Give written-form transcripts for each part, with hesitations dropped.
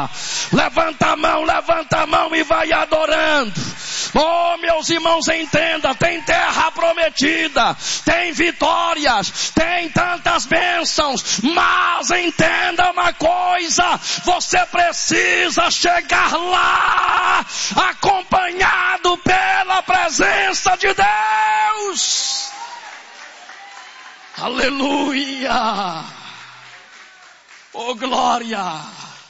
Levanta a mão e vai adorando. Oh, meus irmãos, entenda, tem terra prometida, tem vitórias, tem tantas bênçãos, mas entenda uma coisa, você precisa chegar lá, acompanhado pela presença de Deus. Aleluia! Oh, glória!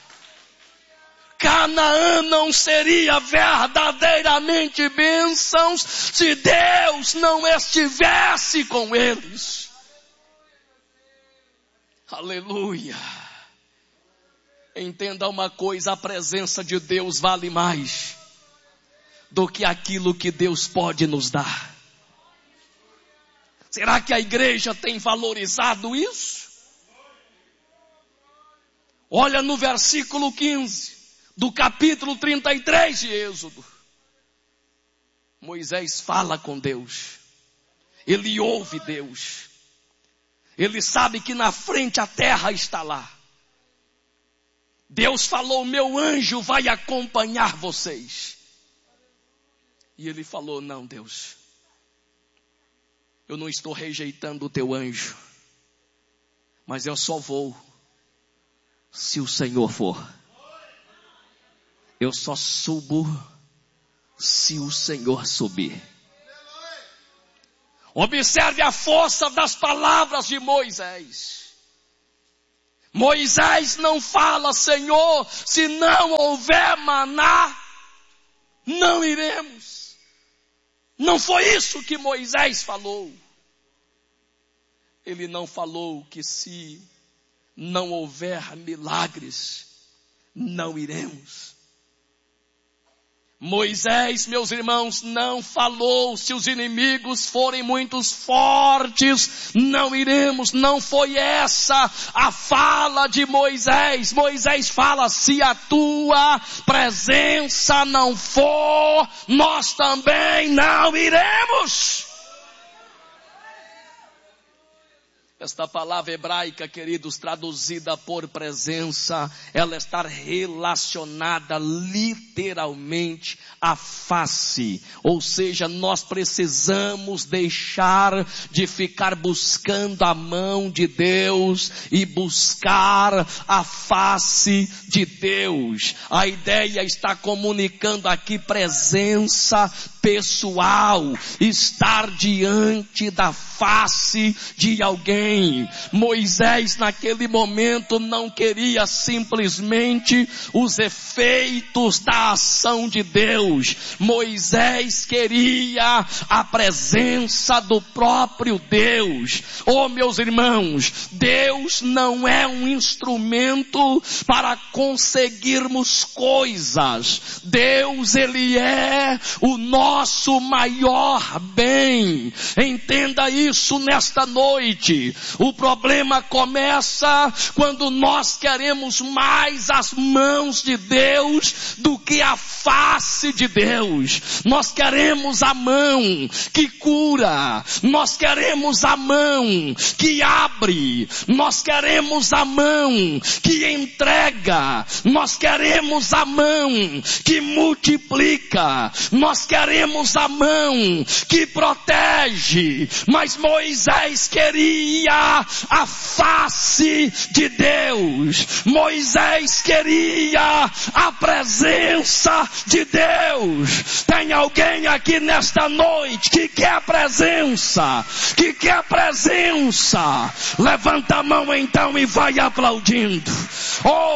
Canaã não seria verdadeiramente bênçãos se Deus não estivesse com eles. Aleluia! Entenda uma coisa, a presença de Deus vale mais do que aquilo que Deus pode nos dar. Será que a igreja tem valorizado isso? Olha no versículo 15. Do capítulo 33 de Êxodo. Moisés fala com Deus. Ele ouve Deus. Ele sabe que na frente a terra está lá. Deus falou, meu anjo vai acompanhar vocês. E ele falou, não, Deus. Eu não estou rejeitando o teu anjo. Mas eu só vou se o Senhor for. Eu só subo se o Senhor subir. Observe a força das palavras de Moisés. Moisés não fala, Senhor, se não houver maná, não iremos. Não foi isso que Moisés falou. Ele não falou que se não houver milagres, não iremos. Moisés, meus irmãos, não falou se os inimigos forem muito fortes, não iremos. Não foi essa a fala de Moisés. Moisés fala, se a tua presença não for, nós também não iremos. Esta palavra hebraica, queridos, traduzida por presença, ela está relacionada literalmente à face. Ou seja, nós precisamos deixar de ficar buscando a mão de Deus e buscar a face de Deus. A ideia está comunicando aqui presença pessoal, estar diante da face de alguém. Moisés naquele momento não queria simplesmente os efeitos da ação de Deus. Moisés queria a presença do próprio Deus. Oh, meus irmãos, Deus não é um instrumento para conseguirmos coisas. Deus, Ele é o nosso maior bem. Entenda isso nesta noite. O problema começa quando nós queremos mais as mãos de Deus do que a face de Deus. Nós queremos a mão que cura. Nós queremos a mão que abre. Nós queremos a mão que entrega. Nós queremos a mão que multiplica. Nós queremos a mão que protege. Mas Moisés queria a face de Deus. Moisés queria a presença de Deus. Tem alguém aqui nesta noite que quer presença? Que quer presença? Levanta a mão então e vai aplaudindo. Oh,